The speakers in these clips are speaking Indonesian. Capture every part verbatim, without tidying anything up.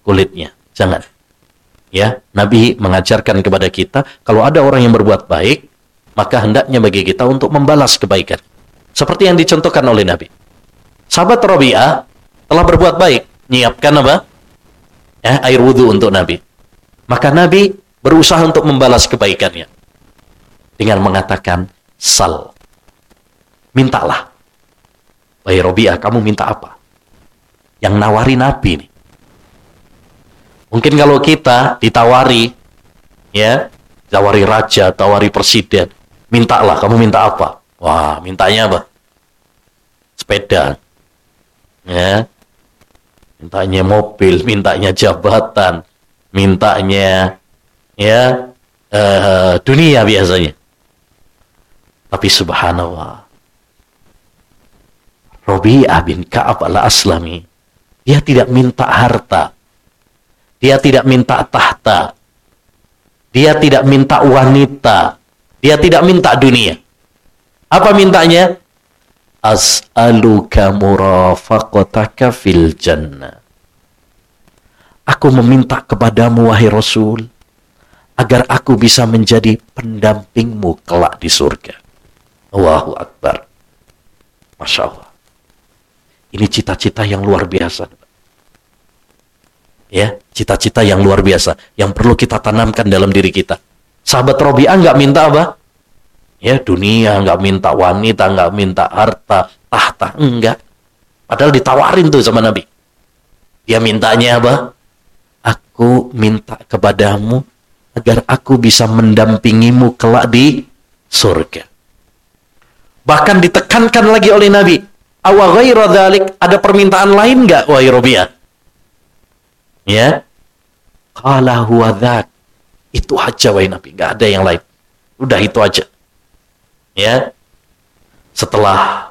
kulitnya. Jangan. Ya, Nabi mengajarkan kepada kita, kalau ada orang yang berbuat baik, maka hendaknya bagi kita untuk membalas kebaikan. Seperti yang dicontohkan oleh Nabi. Sahabat Rabi'ah telah berbuat baik, nyiapkan apa? Ya, air wudhu untuk Nabi. Maka Nabi berusaha untuk membalas kebaikannya dengan mengatakan, sal, mintalah. Wahai Rabi'ah, kamu minta apa? Yang nawari Nabi nih. Mungkin kalau kita ditawari, ya, tawari raja, tawari presiden, mintalah, kamu minta apa? Wah, mintanya apa? Sepeda, ya, mintanya mobil, mintanya jabatan, mintanya, ya, uh, dunia biasanya. Tapi subhanallah, Rabi'ah bin Ka'ab al-Aslami, dia tidak minta harta. Dia tidak minta tahta. Dia tidak minta wanita. Dia tidak minta dunia. Apa mintanya? As'aluka murafaqataka fil jannah. Aku meminta kepadamu, wahai Rasul, agar aku bisa menjadi pendampingmu kelak di surga. Allahu Akbar. Masya Allah. Ini cita-cita yang luar biasa. Ya, cita-cita yang luar biasa yang perlu kita tanamkan dalam diri kita. Sahabat Rabi'ah nggak minta apa? Ya, dunia, nggak minta wanita, nggak minta harta, tahta, enggak. Padahal ditawarin tuh sama Nabi. Dia mintanya apa? Aku minta kepadamu agar aku bisa mendampingimu kelak di surga. Bahkan ditekankan lagi oleh Nabi, awa ghaira dzalik, ada permintaan lain nggak, wahai Rabi'ah? Ya, qala huwa dzak, itu aja wahai Nabi, nggak ada yang lain, udah itu aja. Ya, setelah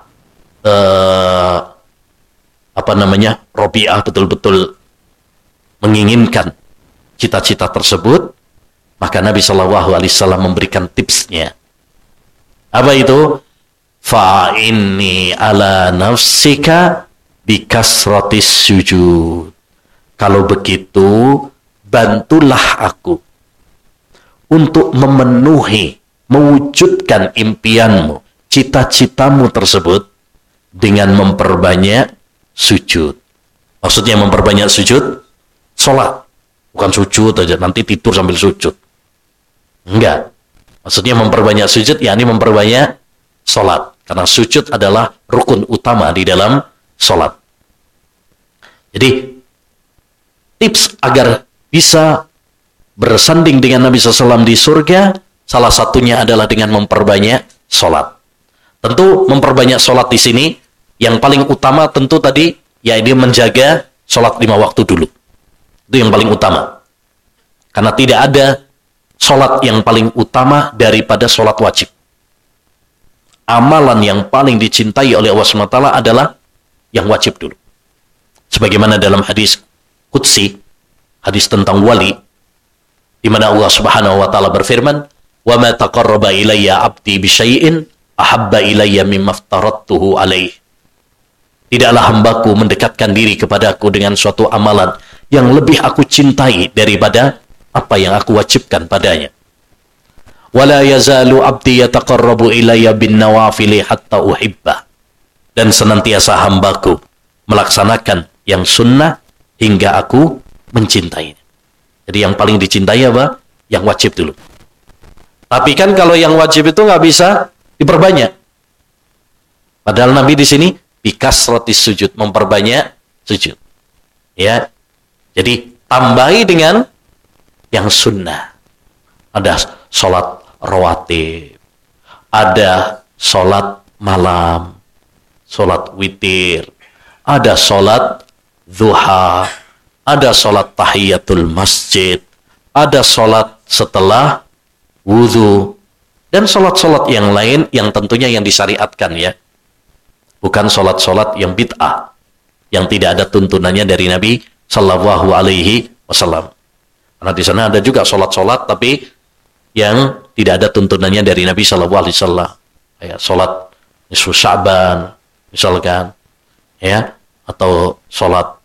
uh, apa namanya Rabi'ah betul-betul menginginkan cita-cita tersebut, maka Nabi Shallallahu Alaihi Wasallam memberikan tipsnya. Apa itu? Fa inni ala nafsika bikasratis sujud. Kalau begitu, bantulah aku untuk memenuhi, mewujudkan impianmu, cita-citamu tersebut dengan memperbanyak sujud. Maksudnya memperbanyak sujud, sholat. Bukan sujud aja, nanti tidur sambil sujud. Enggak. Maksudnya memperbanyak sujud, yakni memperbanyak sholat. Karena sujud adalah rukun utama di dalam sholat. Jadi, tips agar bisa bersanding dengan Nabi shallallahu alaihi wasallam di surga, salah satunya adalah dengan memperbanyak sholat. Tentu memperbanyak sholat di sini, yang paling utama tentu tadi, yaitu menjaga sholat lima waktu dulu. Itu yang paling utama. Karena tidak ada sholat yang paling utama daripada sholat wajib. Amalan yang paling dicintai oleh Allah subhanahu wa taala adalah yang wajib dulu. Sebagaimana dalam hadis Qudsi, hadis tentang wali, di mana Allah Subhanahu wa taala berfirman, "Wa ma taqarraba ilayya 'abdi bi syai'in ahabba ilayya mimma aftaradtuhu alaih." Tidaklah hambaku mendekatkan diri kepadaku dengan suatu amalan yang lebih aku cintai daripada apa yang aku wajibkan padanya. "Wala yazalu 'abdi yataqarrabu ilayya bin nawafili hatta uhibba." Dan senantiasa hambaku melaksanakan yang sunnah hingga aku mencintainya. Jadi yang paling dicintai apa? Yang wajib dulu. Tapi kan kalau yang wajib itu nggak bisa diperbanyak. Padahal Nabi di sini bikasratis sujud, memperbanyak sujud. Ya. Jadi tambahi dengan yang sunnah. Ada sholat rawatib, ada sholat malam, sholat witir, ada sholat duha, ada sholat tahiyatul masjid, ada sholat setelah wudhu, dan sholat-sholat yang lain yang tentunya yang disyariatkan ya. Bukan sholat-sholat yang bid'ah, yang tidak ada tuntunannya dari Nabi Sallallahu Alaihi Wasallam. Karena di sana ada juga sholat-sholat tapi yang tidak ada tuntunannya dari Nabi Sallallahu Alaihi Wasallam. Ya, sholat nisfu Sya'ban, misalkan, ya, atau sholat